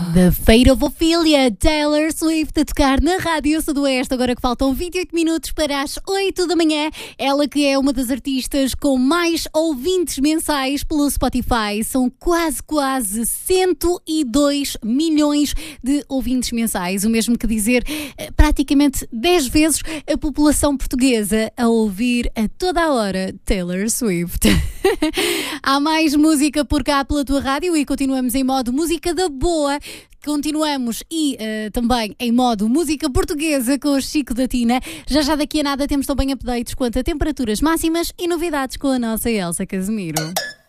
The Fate of Ophelia, Taylor Swift a tocar na Rádio Sudoeste, agora que faltam 28 minutos para as 8 da manhã. Ela que é uma das artistas com mais ouvintes mensais pelo Spotify. São quase 102 milhões de ouvintes mensais. O mesmo que dizer praticamente 10 vezes a população portuguesa a ouvir a toda a hora Taylor Swift. Há mais música por cá pela tua rádio e continuamos em modo música da boa. Continuamos e também em modo música portuguesa com o Chico da Tina. Já daqui a nada temos também updates quanto a temperaturas máximas e novidades com a nossa Elsa Casemiro.